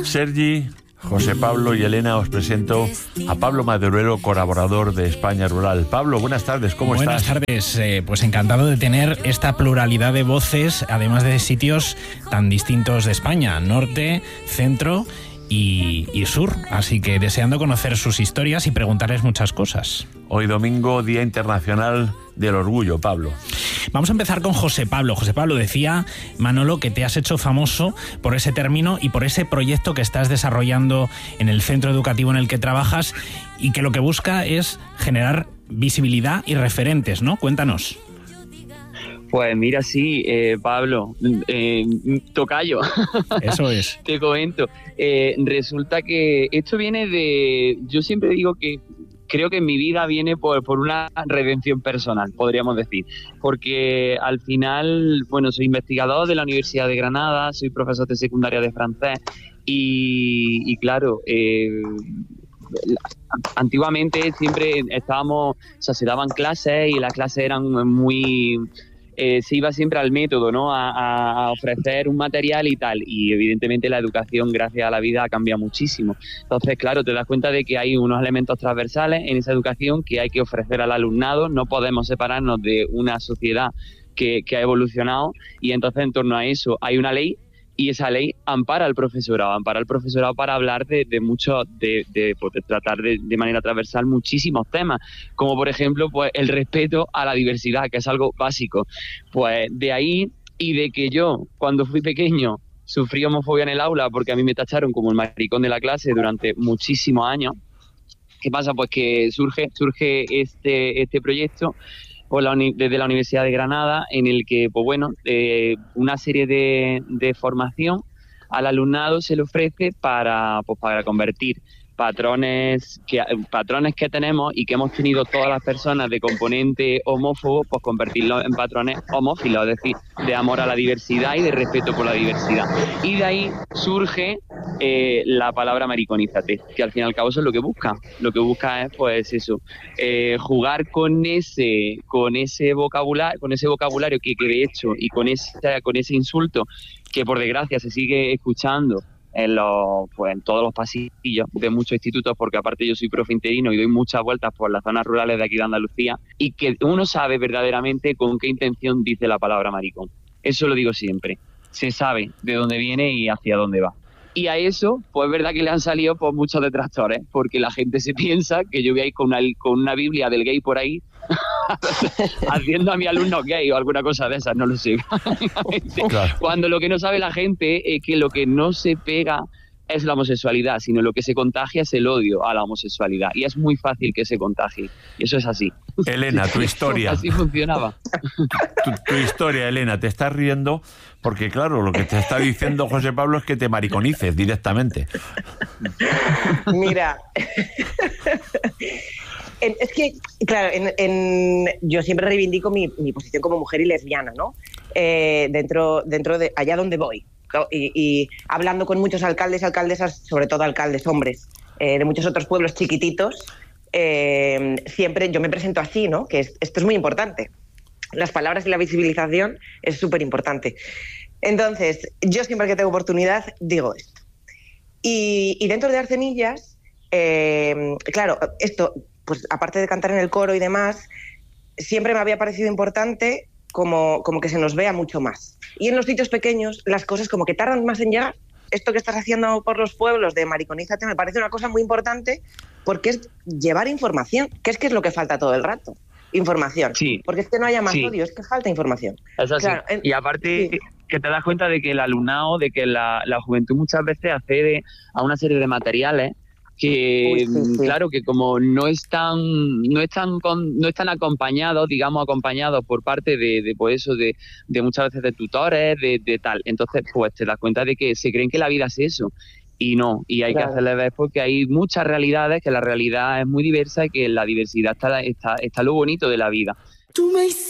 Sergi, José Pablo y Elena, os presento a Pablo Maduruelo, colaborador de España Rural. Pablo, buenas tardes, ¿cómo estás? Buenas tardes, pues encantado de tener esta pluralidad de voces, además de sitios tan distintos de España, norte, centro y sur, así que deseando conocer sus historias y preguntarles muchas cosas. Hoy domingo, Día Internacional del Orgullo, Pablo. Vamos a empezar con José Pablo. José Pablo, decía Manolo que te has hecho famoso por ese término y por ese proyecto que estás desarrollando en el centro educativo en el que trabajas y que lo que busca es generar visibilidad y referentes, ¿no? Cuéntanos. Pues mira, sí, Pablo, tocayo. Eso es. Te comento. Resulta que esto viene de... Yo siempre digo que creo que en mi vida viene por una redención personal, podríamos decir. Porque al final, bueno, soy investigador de la Universidad de Granada, soy profesor de secundaria de francés y claro... antiguamente siempre estábamos, o sea, se daban clases y las clases eran muy... se iba siempre al método, ¿no? A ofrecer un material y tal. Y evidentemente la educación, gracias a la vida, ha cambiado muchísimo. Entonces, claro, te das cuenta de que hay unos elementos transversales en esa educación que hay que ofrecer al alumnado. No podemos separarnos de una sociedad que ha evolucionado. Y entonces, en torno a eso, hay una ley. Y esa ley ampara al profesorado para hablar de tratar de manera transversal muchísimos temas, como por ejemplo pues el respeto a la diversidad, que es algo básico. Pues de ahí, y de que yo cuando fui pequeño sufrí homofobia en el aula porque a mí me tacharon como el maricón de la clase durante muchísimos años. ¿Qué pasa? Pues que surge este proyecto desde la Universidad de Granada, en el que, pues bueno, una serie de formación al alumnado se le ofrece para convertir patrones que tenemos y que hemos tenido todas las personas de componente homófobo, pues convertirlos en patrones homófilos, es decir, de amor a la diversidad y de respeto por la diversidad. Y de ahí surge la palabra mariconízate, que al fin y al cabo eso es lo que busca. Lo que busca es, pues eso, jugar con ese vocabulario que de hecho, y con ese insulto que por desgracia se sigue escuchando en todos los pasillos de muchos institutos, porque aparte yo soy profe interino y doy muchas vueltas por las zonas rurales de aquí de Andalucía, y que uno sabe verdaderamente con qué intención dice la palabra maricón. Eso lo digo siempre. Se sabe de dónde viene y hacia dónde va. Y a eso, pues es verdad que le han salido pues muchos detractores, porque la gente se piensa que yo voy a ir con una Biblia del gay por ahí haciendo a mi alumno gay o alguna cosa de esas, no lo sé. Claro. Cuando lo que no sabe la gente es que lo que no se pega es la homosexualidad, sino lo que se contagia es el odio a la homosexualidad, y es muy fácil que se contagie, y eso es así. Elena, tu historia. Así funcionaba. Tu historia, Elena, te estás riendo porque, claro, lo que te está diciendo José Pablo es que te mariconices directamente. Mira, es que, claro, yo siempre reivindico mi posición como mujer y lesbiana, ¿no? Dentro de allá donde voy. Y hablando con muchos alcaldes y alcaldesas, sobre todo alcaldes hombres, de muchos otros pueblos chiquititos, siempre yo me presento así, ¿no? Que esto es muy importante. Las palabras y la visibilización es súper importante. Entonces, yo siempre que tengo oportunidad digo esto. Y dentro de Arcenillas, claro, esto, pues aparte de cantar en el coro y demás, siempre me había parecido importante como que se nos vea mucho más. Y en los sitios pequeños las cosas como que tardan más en llegar. Esto que estás haciendo por los pueblos de mariconízate me parece una cosa muy importante, porque es llevar información, que es lo que falta todo el rato. Información. Sí. Porque es que no haya más odio, es que falta información. Es así. Claro, y aparte que te das cuenta de que el alumnado, de que la juventud muchas veces accede a una serie de materiales que, claro, que como no están acompañados por parte de muchas veces de tutores, de tal. Entonces, pues te das cuenta de que se creen que la vida es eso. Y no, y hay que hacerle ver porque hay muchas realidades, que la realidad es muy diversa y que en la diversidad está lo bonito de la vida. Tú me